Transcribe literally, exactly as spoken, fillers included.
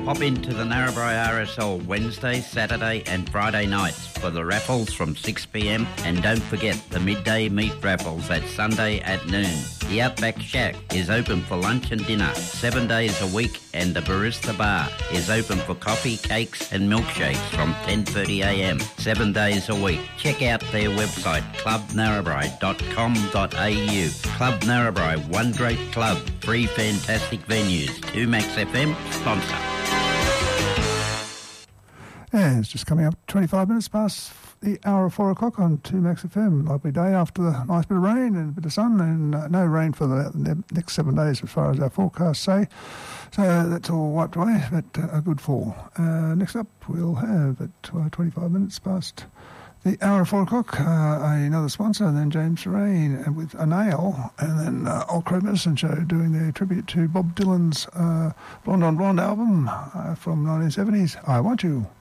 Pop into the Narrabri R S L Wednesday, Saturday and Friday nights for the raffles from six p m and don't forget the midday meat raffles at Sunday at noon. The Outback Shack is open for lunch and dinner seven days a week and the Barista Bar is open for coffee, cakes and milkshakes from ten thirty a m seven days a week. Check out their website club narrabri dot com dot a u. Club Narrabri, one great club, three fantastic venues. two Max F M sponsor. And it's just coming up twenty-five minutes past the hour of four o'clock on two Max F M. Lovely day after the nice bit of rain and a bit of sun, and uh, no rain for the, the next seven days as far as our forecasts say. So that's all wiped away, but uh, a good fall. Uh, next up, we'll have at uh, twenty-five minutes past the hour of four o'clock, uh, another sponsor, and then James Rain and with a nail, and then uh, Old Crow Medicine Show doing their tribute to Bob Dylan's uh, Blonde on Blonde album uh, from nineteen seventies, I Want You.